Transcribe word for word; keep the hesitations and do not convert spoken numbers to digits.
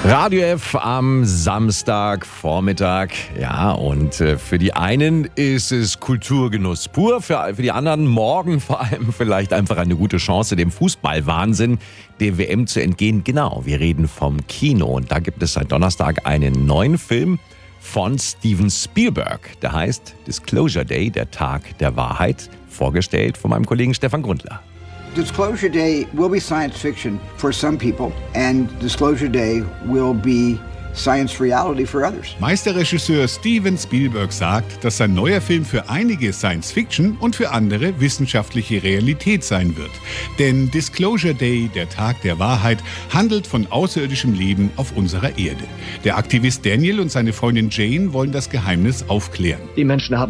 Radio F am Samstagvormittag. Ja, und äh, für die einen ist es Kulturgenuss pur, für, für die anderen morgen vor allem vielleicht einfach eine gute Chance, dem Fußballwahnsinn der W M zu entgehen. Genau, wir reden vom Kino und da gibt es seit Donnerstag einen neuen Film von Steven Spielberg. Der heißt Disclosure Day, der Tag der Wahrheit, vorgestellt von meinem Kollegen Stefan Grundler. Disclosure Day will be science fiction for some people, and Disclosure Day will be science reality for others. Meisterregisseur Steven Spielberg sagt, dass sein neuer Film für einige Science Fiction und für andere wissenschaftliche Realität sein wird. Denn Disclosure Day, der Tag der Wahrheit, handelt von außerirdischem Leben auf unserer Erde. Der Aktivist Daniel und seine Freundin Jane wollen das Geheimnis aufklären. Die Menschen haben